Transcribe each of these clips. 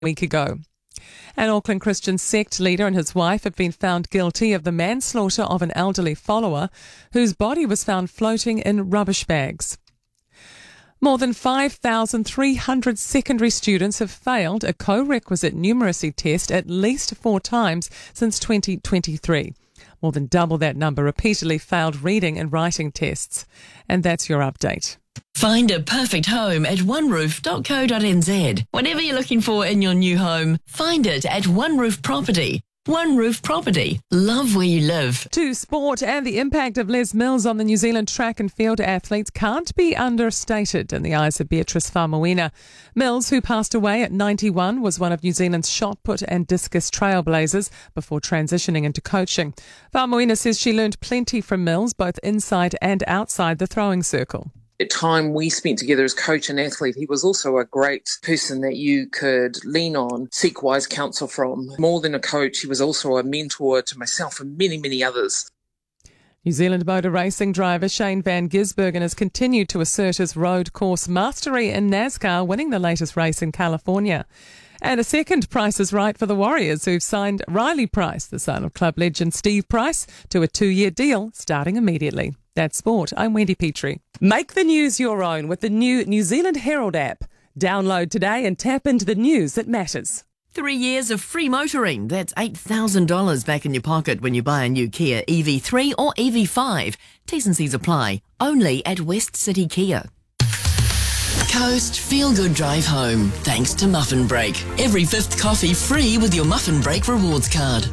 week ago. An Auckland Christian sect leader and his wife have been found guilty of the manslaughter of an elderly follower whose body was found floating in rubbish bags. More than 5,300 secondary students have failed a co-requisite numeracy test at least 4 times since 2023. More than double that number repeatedly failed reading and writing tests. And that's your update. Find a perfect home at oneroof.co.nz. Whatever you're looking for in your new home, find it at One Roof Property. One Roof Property. Love where you live. To sport, and the impact of Les Mills on the New Zealand track and field athletes can't be understated in the eyes of Beatrice Faumuina. Mills, who passed away at 91, was one of New Zealand's shot put and discus trailblazers before transitioning into coaching. Faumuina says she learned plenty from Mills, both inside and outside the throwing circle. The time we spent together as coach and athlete, he was also a great person that you could lean on, seek wise counsel from. More than a coach, he was also a mentor to myself and many, many others. New Zealand motor racing driver Shane Van Gisbergen has continued to assert his road course mastery in NASCAR, winning the latest race in California. And a second Price is Right for the Warriors, who've signed Riley Price, the son of club legend Steve Price, to a 2-year deal starting immediately. That's sport. I'm Wendy Petrie. Make the news your own with the new New Zealand Herald app. Download today and tap into the news that matters. 3 years of free motoring. That's $8,000 back in your pocket when you buy a new Kia EV3 or EV5. T's and C's apply. Only at West City Kia. Coast Feel Good Drive Home. Thanks to Muffin Break. Every 5th coffee free with your Muffin Break rewards card.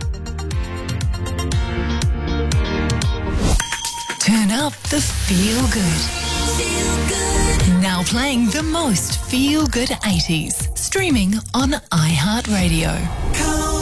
Turn up the Feel Good. Feel Good. Now playing the most Feel Good 80s. Streaming on iHeartRadio.